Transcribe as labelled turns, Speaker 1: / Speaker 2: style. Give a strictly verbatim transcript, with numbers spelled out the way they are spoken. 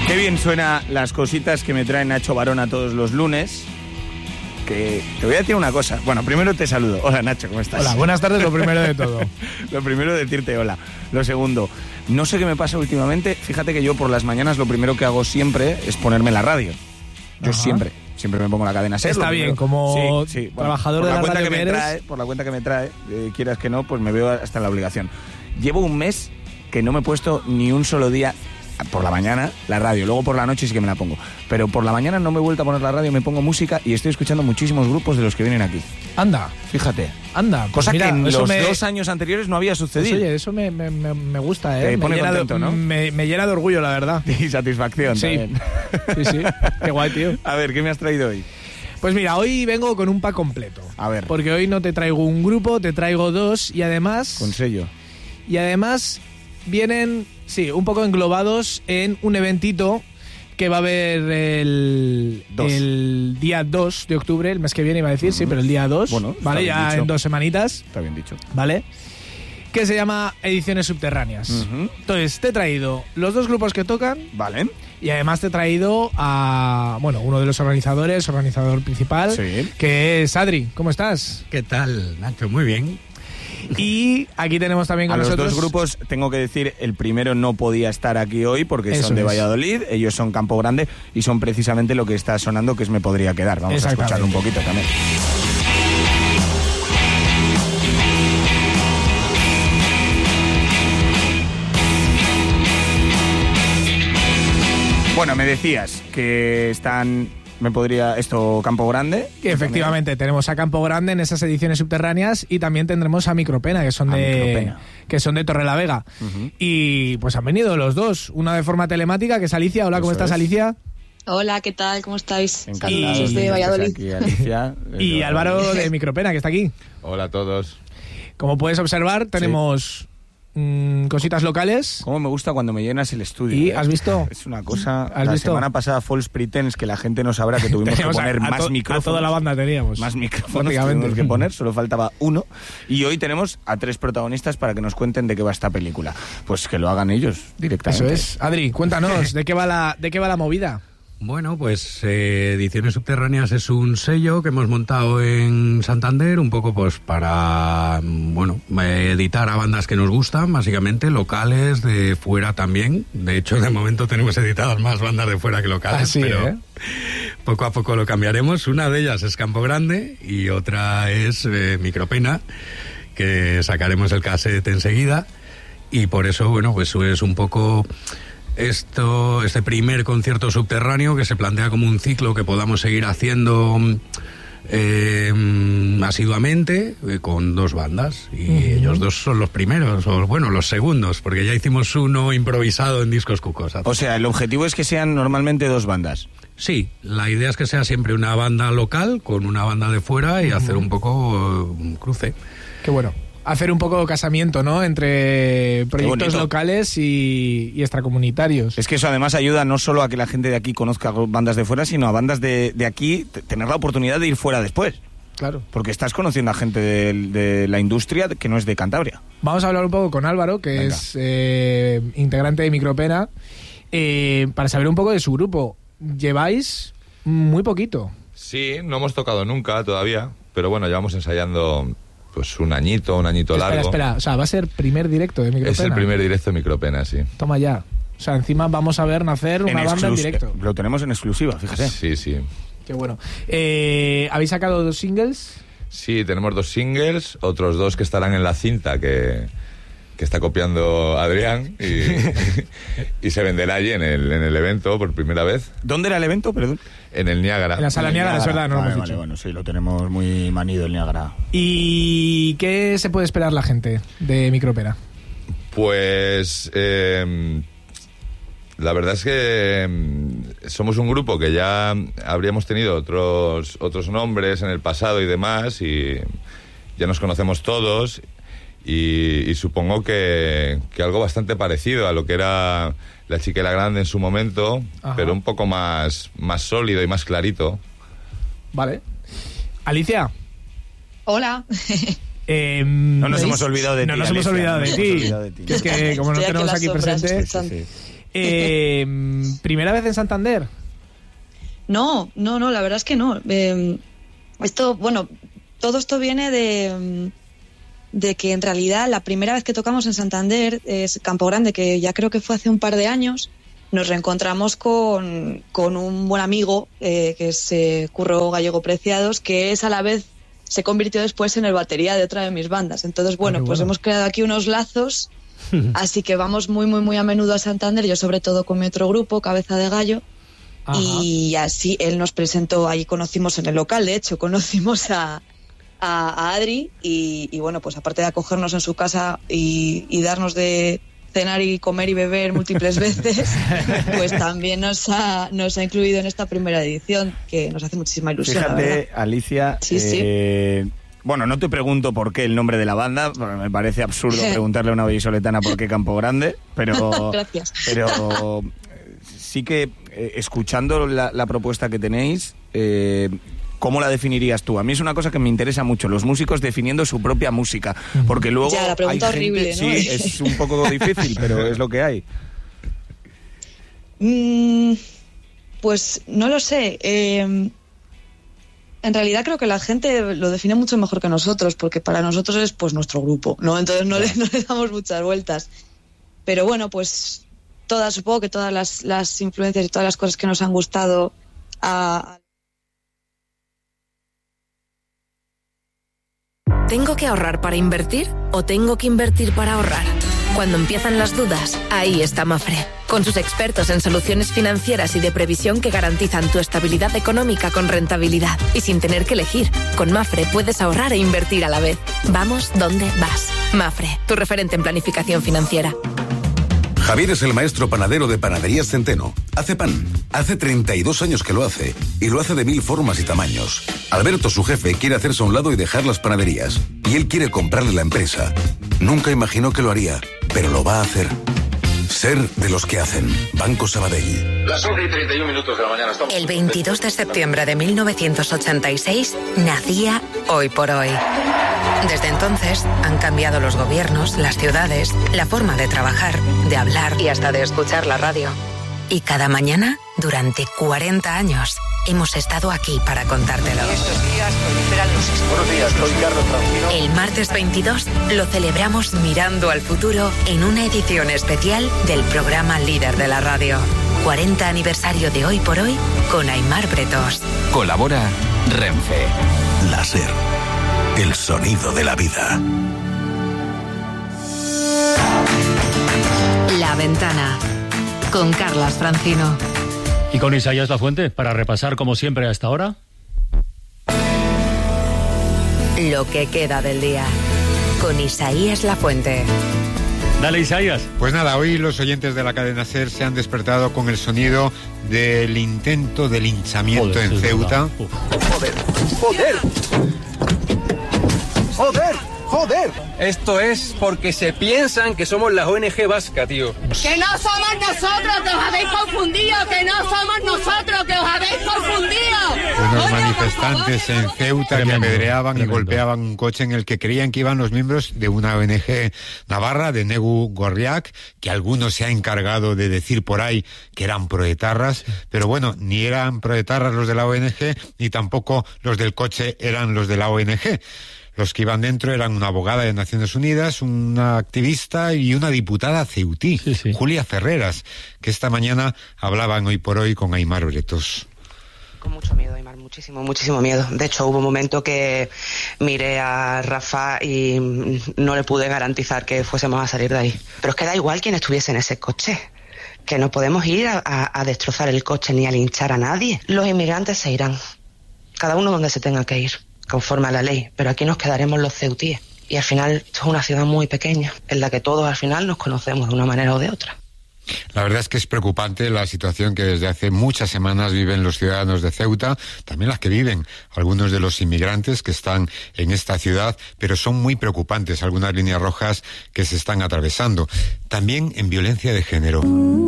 Speaker 1: Qué bien suena las cositas que me trae Nacho Barona todos los lunes. Que te voy a decir una cosa. Bueno, primero te saludo. Hola, Nacho, ¿cómo estás?
Speaker 2: Hola, buenas tardes, lo primero de todo.
Speaker 1: Lo primero, decirte hola. Lo segundo, no sé qué me pasa últimamente. Fíjate que yo por las mañanas lo primero que hago siempre es ponerme la radio. Yo Ajá. siempre, siempre me pongo la cadena SER.
Speaker 2: Está bien, como sí, sí. Bueno, trabajador de la, la
Speaker 1: cuenta
Speaker 2: radio
Speaker 1: que me
Speaker 2: eres...
Speaker 1: trae, por la cuenta que me trae, eh, quieras que no, pues me veo hasta en la obligación. Llevo un mes que no me he puesto ni un solo día por la mañana la radio, luego por la noche sí que me la pongo, pero por la mañana no me he vuelto a poner la radio, me pongo música y estoy escuchando muchísimos grupos de los que vienen aquí.
Speaker 2: Anda,
Speaker 1: fíjate,
Speaker 2: anda, pues
Speaker 1: cosa
Speaker 2: mira,
Speaker 1: que en los
Speaker 2: me...
Speaker 1: dos años anteriores no había sucedido.
Speaker 2: Pues oye, eso me, me, me gusta, ¿eh?
Speaker 1: Te
Speaker 2: me
Speaker 1: pone
Speaker 2: llena
Speaker 1: contento,
Speaker 2: de,
Speaker 1: ¿no?
Speaker 2: Me, me llena de orgullo, la verdad.
Speaker 1: Y satisfacción
Speaker 2: sí.
Speaker 1: también.
Speaker 2: Sí, sí, qué guay, tío.
Speaker 1: A ver, ¿qué me has traído hoy?
Speaker 2: Pues mira, hoy vengo con un pack completo.
Speaker 1: A ver.
Speaker 2: Porque hoy no te traigo un grupo, te traigo dos y además...
Speaker 1: Con sello.
Speaker 2: Y además vienen, sí, un poco englobados en un eventito que va a haber el, el día dos de octubre, el mes que viene iba a decir, uh-huh. sí, pero el día dos,
Speaker 1: bueno,
Speaker 2: ¿vale? Ya dicho. En dos semanitas.
Speaker 1: Está bien dicho.
Speaker 2: ¿Vale? Que se llama Ediciones Subterráneas. Uh-huh. Entonces, te he traído los dos grupos que tocan.
Speaker 1: Vale.
Speaker 2: Y además te he traído a, bueno, uno de los organizadores, organizador principal,
Speaker 1: sí.
Speaker 2: que es Adri. ¿Cómo estás?
Speaker 3: ¿Qué tal, Nacho? Muy bien.
Speaker 2: Y aquí tenemos también con
Speaker 1: a los
Speaker 2: nosotros...
Speaker 1: dos grupos, tengo que decir, el primero no podía estar aquí hoy porque
Speaker 2: Eso
Speaker 1: son de
Speaker 2: es.
Speaker 1: Valladolid, ellos son Campo Grande y son precisamente lo que está sonando, que es Me Podría Quedar. Vamos a escucharlo un poquito también. Bueno, me decías que están... Me podría... Esto, Campo Grande.
Speaker 2: Que efectivamente, tenemos a Campo Grande en esas ediciones subterráneas y también tendremos a Micropena, que son
Speaker 1: a
Speaker 2: de
Speaker 1: Micropena.
Speaker 2: que son de Torrelavega. Uh-huh. Y pues han venido los dos. Una de forma telemática, que es Alicia. Hola, ¿cómo Eso estás, es. Alicia?
Speaker 4: Hola, ¿qué tal? ¿Cómo estáis?
Speaker 1: Encantados
Speaker 4: Saludos de Valladolid.
Speaker 1: Aquí, Alicia,
Speaker 2: y Álvaro de Micropena, que está aquí.
Speaker 5: Hola a todos.
Speaker 2: Como puedes observar, tenemos... Sí. Mm, cositas locales.
Speaker 1: Cómo me gusta cuando me llenas el estudio.
Speaker 2: ¿Y
Speaker 1: ¿eh?
Speaker 2: has visto?
Speaker 1: Es una cosa.
Speaker 2: ¿Has
Speaker 1: la
Speaker 2: visto?
Speaker 1: semana pasada False Pretense, que la gente no sabrá que tuvimos que poner
Speaker 2: a, a
Speaker 1: más
Speaker 2: to,
Speaker 1: micrófonos.
Speaker 2: A toda la banda teníamos.
Speaker 1: Más micrófonos tuvimos que poner, solo faltaba uno. Y hoy tenemos a tres protagonistas para que nos cuenten de qué va esta película. Pues que lo hagan ellos directamente.
Speaker 2: Eso es. Adri, cuéntanos, ¿de qué va la, de qué va la movida?
Speaker 3: Bueno, pues eh, Ediciones Subterráneas es un sello que hemos montado en Santander, un poco pues para, bueno, editar a bandas que nos gustan, básicamente, locales, de fuera también. De hecho, de momento tenemos editadas más bandas de fuera que locales,
Speaker 2: Así,
Speaker 3: pero
Speaker 2: ¿eh?
Speaker 3: poco a poco lo cambiaremos. Una de ellas es Campo Grande y otra es eh, Micropena, que sacaremos el cassette enseguida. Y por eso, bueno, pues es un poco... Esto, este primer concierto subterráneo que se plantea como un ciclo que podamos seguir haciendo eh, asiduamente eh, con dos bandas y uh-huh. ellos dos son los primeros, o bueno, los segundos, porque ya hicimos uno improvisado en Discos Cucos.
Speaker 1: O sea, el objetivo es que sean normalmente dos bandas.
Speaker 3: Sí, la idea es que sea siempre una banda local con una banda de fuera y uh-huh. hacer un poco uh, un cruce.
Speaker 2: Qué bueno. Hacer un poco casamiento, ¿no? Entre proyectos locales y, y extracomunitarios.
Speaker 1: Es que eso además ayuda no solo a que la gente de aquí conozca bandas de fuera, sino a bandas de, de aquí t- tener la oportunidad de ir fuera después.
Speaker 2: Claro.
Speaker 1: Porque estás conociendo a gente de, de la industria que no es de Cantabria.
Speaker 2: Vamos a hablar un poco con Álvaro, que Venga. es eh, integrante de Micropena, eh, para saber un poco de su grupo. Lleváis muy poquito.
Speaker 5: Sí, no hemos tocado nunca todavía, pero bueno, llevamos ensayando... Pues un añito, un añito
Speaker 2: espera,
Speaker 5: largo.
Speaker 2: Espera, o sea, va a ser primer directo de Micropena.
Speaker 5: Es el primer directo de Micropena, sí.
Speaker 2: Toma ya. O sea, encima vamos a ver nacer una
Speaker 1: en
Speaker 2: banda
Speaker 1: exclus-
Speaker 2: en directo.
Speaker 1: Lo tenemos en exclusiva, fíjate.
Speaker 5: Sí, sí.
Speaker 2: Qué bueno. Eh, ¿Habéis sacado dos singles?
Speaker 5: Sí, tenemos dos singles, otros dos que estarán en la cinta que, que está copiando Adrián y, y se venderá allí en el, en el evento por primera vez.
Speaker 1: ¿Dónde era el evento, perdón?
Speaker 5: En el Niágara.
Speaker 2: En la sala Niágara, es verdad, no
Speaker 1: vale,
Speaker 2: lo hemos
Speaker 1: vale,
Speaker 2: dicho.
Speaker 1: Bueno, sí, lo tenemos muy manido el Niágara.
Speaker 2: ¿Y qué se puede esperar la gente de Micropena?
Speaker 5: Pues eh, la verdad es que eh, somos un grupo que ya habríamos tenido otros otros nombres en el pasado y demás, y ya nos conocemos todos, y, y supongo que, que algo bastante parecido a lo que era La Chica y la Grande en su momento. Ajá. Pero un poco más, más sólido y más clarito.
Speaker 2: Vale. Alicia.
Speaker 4: Hola.
Speaker 2: Eh,
Speaker 1: no nos hemos olvidado de
Speaker 2: no
Speaker 1: ti.
Speaker 2: No nos hemos
Speaker 1: Alicia,
Speaker 2: olvidado,
Speaker 1: no
Speaker 2: de,
Speaker 1: nos
Speaker 2: ti.
Speaker 1: hemos olvidado de ti.
Speaker 2: Que es que como no tenemos aquí presentes.
Speaker 1: Sí, sí, sí.
Speaker 2: Eh, ¿Primera vez en Santander?
Speaker 4: No, no, no, la verdad es que no. Eh, esto, bueno, todo esto viene de, de que en realidad la primera vez que tocamos en Santander es Campo Grande, que ya creo que fue hace un par de años. Nos reencontramos con, con un buen amigo, eh, que es eh, Curro Gallego Preciados, que es a la vez, se convirtió después en el batería de otra de mis bandas. Entonces, bueno, ah, pues bueno. hemos creado aquí unos lazos, así que vamos muy, muy, muy a menudo a Santander, yo sobre todo con mi otro grupo, Cabeza de Gallo. Ajá. Y así él nos presentó, ahí conocimos en el local, de hecho, conocimos a, a, a Adri, y, y bueno, pues aparte de acogernos en su casa y, y darnos de cenar y comer y beber múltiples veces, pues también nos ha, nos ha incluido en esta primera edición, que nos hace muchísima ilusión.
Speaker 1: Fíjate, Alicia,
Speaker 4: sí,
Speaker 1: eh,
Speaker 4: sí.
Speaker 1: bueno, no te pregunto por qué el nombre de la banda, me parece absurdo preguntarle a una vallisoletana por qué Campo Grande, pero,
Speaker 4: Gracias.
Speaker 1: pero sí que eh, escuchando la, la propuesta que tenéis, eh, ¿cómo la definirías tú? A mí es una cosa que me interesa mucho, los músicos definiendo su propia música, porque luego
Speaker 4: ya, la pregunta
Speaker 1: hay
Speaker 4: horrible,
Speaker 1: gente,
Speaker 4: ¿no?
Speaker 1: Sí, es un poco difícil, pero es lo que hay.
Speaker 4: Mm, pues no lo sé. Eh, en realidad creo que la gente lo define mucho mejor que nosotros, porque para nosotros es pues nuestro grupo, ¿no? Entonces no, le, no le damos muchas vueltas. Pero bueno, pues todas, supongo que todas las, las influencias y todas las cosas que nos han gustado a...
Speaker 6: ¿Tengo que ahorrar para invertir o tengo que invertir para ahorrar? Cuando empiezan las dudas, ahí está Mafre, con sus expertos en soluciones financieras y de previsión que garantizan tu estabilidad económica con rentabilidad y sin tener que elegir. Con Mafre puedes ahorrar e invertir a la vez. Vamos donde vas. Mafre, tu referente en planificación financiera.
Speaker 7: Javier es el maestro panadero de Panaderías Centeno. Hace pan. Hace treinta y dos años que lo hace. Y lo hace de mil formas y tamaños. Alberto, su jefe, quiere hacerse a un lado y dejar las panaderías. Y él quiere comprarle la empresa. Nunca imaginó que lo haría, pero lo va a hacer. Ser de los que hacen. Banco Sabadell.
Speaker 8: Las once y treinta y un minutos de la mañana. Estamos...
Speaker 6: El veintidós de septiembre de mil novecientos ochenta y seis nacía Hoy por Hoy. Desde entonces han cambiado los gobiernos, las ciudades, la forma de trabajar, de hablar y hasta de escuchar la radio. Y cada mañana, durante cuarenta años, hemos estado aquí para contártelo.
Speaker 9: Estos días proliferan los...
Speaker 10: Buenos días, soy Carlos Francino.
Speaker 6: El martes veintidós lo celebramos mirando al futuro en una edición especial del programa líder de la radio. cuarenta aniversario de Hoy por Hoy con Aimar Bretos.
Speaker 11: Colabora Renfe.
Speaker 7: Láser. El sonido de la vida.
Speaker 6: La Ventana con Carlas Francino.
Speaker 12: Y con Isaías Lafuente, para repasar como siempre a esta hora.
Speaker 6: Lo que queda del día con Isaías Lafuente.
Speaker 12: Dale, Isaías.
Speaker 13: Pues nada, hoy los oyentes de la cadena SER se han despertado con el sonido del intento de linchamiento Joder, en Ceuta.
Speaker 10: Joder, joder. ¡Joder! ¡Joder!
Speaker 14: Esto es porque se piensan que somos la O N G vasca, tío.
Speaker 15: ¡Que no somos nosotros, que os habéis confundido! ¡Que no somos nosotros, que os habéis confundido!
Speaker 13: Unos manifestantes en Ceuta tremendo, que apedreaban tremendo. y golpeaban un coche en el que creían que iban los miembros de una O N G navarra, de Negu Gorriak, que algunos se ha encargado de decir por ahí que eran proetarras, pero bueno, ni eran proetarras los de la O N G, ni tampoco los del coche eran los de la O N G. Los que iban dentro eran una abogada de Naciones Unidas, una activista y una diputada ceutí, sí, sí. Julia Ferreras, que esta mañana hablaban Hoy por Hoy con Aimar Bretos.
Speaker 16: Con mucho miedo, Aimar, muchísimo, muchísimo miedo. De hecho, hubo un momento que miré a Rafa y no le pude garantizar que fuésemos a salir de ahí. Pero es que da igual quién estuviese en ese coche, que no podemos ir a, a, a destrozar el coche ni a linchar a nadie. Los inmigrantes se irán, cada uno donde se tenga que ir, conforme a la ley, pero aquí nos quedaremos los ceutíes. Y al final, esto es una ciudad muy pequeña, en la que todos al final nos conocemos de una manera o de otra.
Speaker 13: La verdad es que es preocupante la situación que desde hace muchas semanas viven los ciudadanos de Ceuta, también las que viven algunos de los inmigrantes que están en esta ciudad, pero son muy preocupantes algunas líneas rojas que se están atravesando. También en violencia de género.